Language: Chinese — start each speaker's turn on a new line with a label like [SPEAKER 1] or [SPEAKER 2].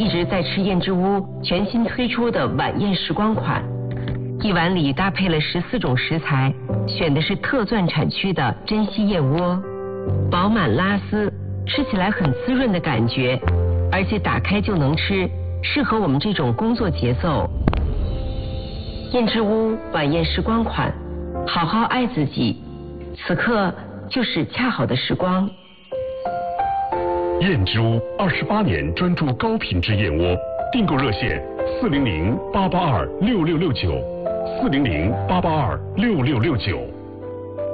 [SPEAKER 1] 直在吃燕之屋全新推出的晚宴时光款，一碗里搭配了14种食材，选的是特钻产区的珍稀燕窝，饱满拉丝，吃起来很滋润的感觉，而且打开就能吃，适合我们这种工作节奏。燕之屋晚宴时光款，好好爱自己，此刻就是恰好的时光。
[SPEAKER 2] 燕之屋28年专注高品质燕窝，订购热线400-882-6669，400-882-6669。